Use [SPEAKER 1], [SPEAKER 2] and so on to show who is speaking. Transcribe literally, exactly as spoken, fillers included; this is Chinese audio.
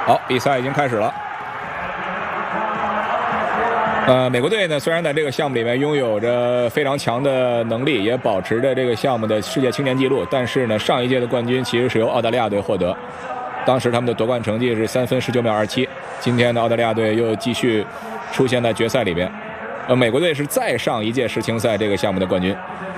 [SPEAKER 1] 好，比赛已经开始了。呃，美国队呢，虽然在这个项目里面拥有着非常强的能力，也保持着这个项目的世界青年纪录，但是呢，上一届的冠军其实是由澳大利亚队获得，当时他们的夺冠成绩是三分十九秒二七。今天的澳大利亚队又继续出现在决赛里边。呃，美国队是再上一届世青赛这个项目的冠军。